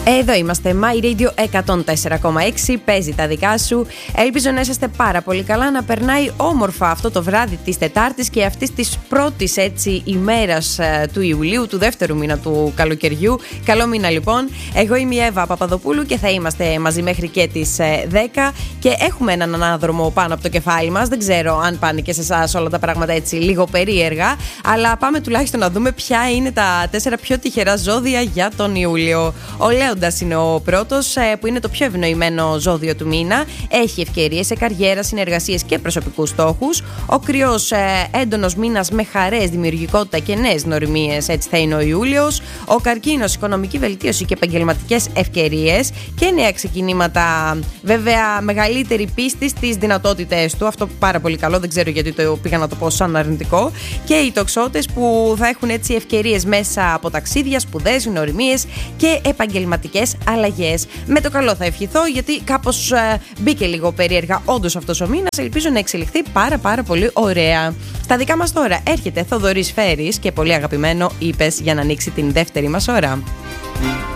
Εδώ είμαστε, My Radio 104,6, παίζει τα δικά σου. Ελπίζω να είσαστε πάρα πολύ καλά, να περνάει όμορφα αυτό το βράδυ της Τετάρτης και αυτής της πρώτης έτσι ημέρας του Ιουλίου, του δεύτερου μήνα του καλοκαιριού. Καλό μήνα λοιπόν. Εγώ είμαι η Εύα Παπαδοπούλου και θα είμαστε μαζί μέχρι και τις 10 και έχουμε έναν ανάδρομο πάνω από το κεφάλι μας. Δεν ξέρω αν πάνε και σε εσάς όλα τα πράγματα έτσι λίγο περίεργα, αλλά πάμε τουλάχιστον να δούμε ποια είναι τα 4 πιο τυχερά ζώδια για τον Ιούλιο. Ο Λέοντας είναι ο πρώτος, που είναι το πιο ευνοημένο ζώδιο του μήνα. Έχει ευκαιρίες σε καριέρα, συνεργασίες και προσωπικούς στόχους. Ο Κρυός, έντονος μήνας με χαρές, δημιουργικότητα και νέες γνωριμίες, έτσι θα είναι ο Ιούλιος. Ο Καρκίνος, οικονομική βελτίωση και επαγγελματικές ευκαιρίες και νέα ξεκινήματα. Βέβαια, μεγαλύτερη πίστη στις δυνατότητες του. Αυτό πάρα πολύ καλό, δεν ξέρω γιατί το πήγα να το πω σαν αρνητικό. Και οι Τοξότες που θα έχουν έτσι ευκαιρίες μέσα από ταξίδια, σπουδές, γνωριμίες και επαγγελματικές αλλαγές. Με το καλό θα ευχηθώ, γιατί κάπως μπήκε λίγο περίεργα όντως αυτός ο μήνας. Ελπίζω να εξελιχθεί πάρα πολύ ωραία. Στα δικά μας τώρα έρχεται Θοδωρής Φέρης και πολύ αγαπημένο Είπες, για να ανοίξει την δεύτερη μας ώρα.